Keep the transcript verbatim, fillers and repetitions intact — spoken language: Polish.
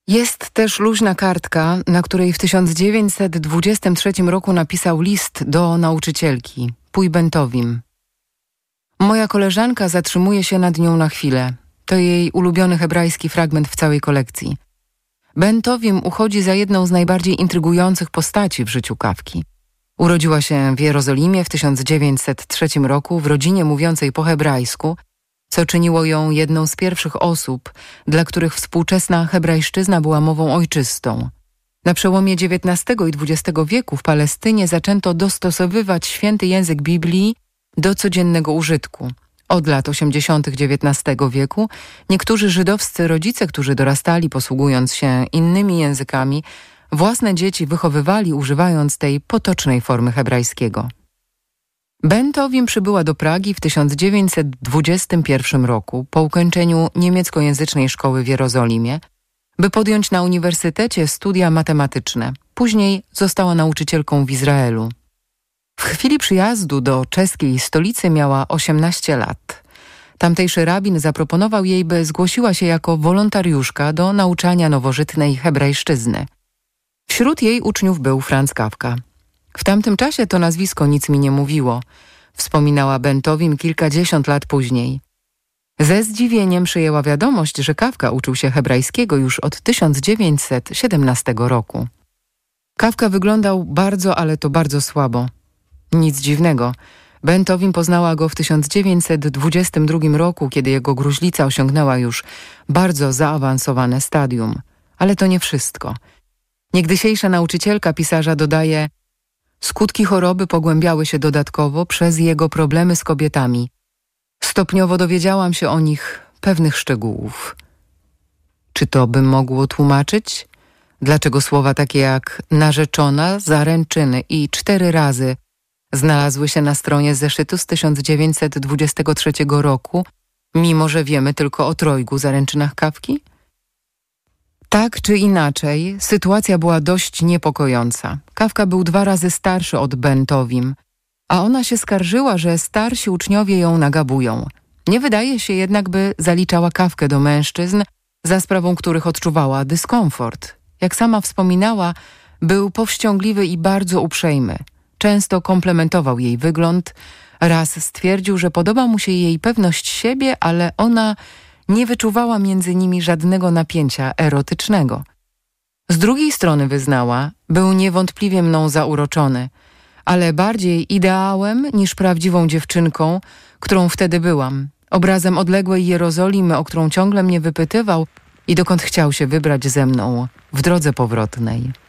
Jest też luźna kartka, na której w tysiąc dziewięćset dwudziestym trzecim roku napisał list do nauczycielki, Puj Bentowim. Moja koleżanka zatrzymuje się nad nią na chwilę. To jej ulubiony hebrajski fragment w całej kolekcji. Bentowim uchodzi za jedną z najbardziej intrygujących postaci w życiu Kafki. Urodziła się w Jerozolimie w tysiąc dziewięćset trzecim roku w rodzinie mówiącej po hebrajsku, co czyniło ją jedną z pierwszych osób, dla których współczesna hebrajszczyzna była mową ojczystą. Na przełomie dziewiętnastego i dwudziestego wieku w Palestynie zaczęto dostosowywać święty język Biblii do codziennego użytku. Od lat osiemdziesiątych dziewiętnastego wieku niektórzy żydowscy rodzice, którzy dorastali posługując się innymi językami, własne dzieci wychowywali używając tej potocznej formy hebrajskiego. Bentowim przybyła do Pragi w tysiąc dziewięćset dwudziestym pierwszym roku po ukończeniu niemieckojęzycznej szkoły w Jerozolimie, by podjąć na uniwersytecie studia matematyczne. Później została nauczycielką w Izraelu. W chwili przyjazdu do czeskiej stolicy miała osiemnaście lat. Tamtejszy rabin zaproponował jej, by zgłosiła się jako wolontariuszka do nauczania nowożytnej hebrajszczyzny. Wśród jej uczniów był Franz Kafka. W tamtym czasie to nazwisko nic mi nie mówiło, wspominała Bentowim kilkadziesiąt lat później. Ze zdziwieniem przyjęła wiadomość, że Kafka uczył się hebrajskiego już od tysiąc dziewięćset siedemnastego roku. Kafka wyglądał bardzo, ale to bardzo słabo. Nic dziwnego. Bentowim poznała go w tysiąc dziewięćset dwudziestym drugim roku, kiedy jego gruźlica osiągnęła już bardzo zaawansowane stadium. Ale to nie wszystko. Niegdysiejsza nauczycielka pisarza dodaje: skutki choroby pogłębiały się dodatkowo przez jego problemy z kobietami. Stopniowo dowiedziałam się o nich pewnych szczegółów. Czy to by mogło tłumaczyć, dlaczego słowa takie jak narzeczona, zaręczyny i cztery razy znalazły się na stronie zeszytu z tysiąc dziewięćset dwudziestego trzeciego roku, mimo że wiemy tylko o trojgu zaręczynach Kafki? Tak czy inaczej, sytuacja była dość niepokojąca. Kafka był dwa razy starszy od Bentowim, a ona się skarżyła, że starsi uczniowie ją nagabują. Nie wydaje się jednak, by zaliczała Kafkę do mężczyzn, za sprawą których odczuwała dyskomfort. Jak sama wspominała, był powściągliwy i bardzo uprzejmy. Często komplementował jej wygląd. Raz stwierdził, że podoba mu się jej pewność siebie, ale ona nie wyczuwała między nimi żadnego napięcia erotycznego. Z drugiej strony wyznała, był niewątpliwie mną zauroczony, ale bardziej ideałem niż prawdziwą dziewczynką, którą wtedy byłam, obrazem odległej Jerozolimy, o którą ciągle mnie wypytywał i dokąd chciał się wybrać ze mną w drodze powrotnej.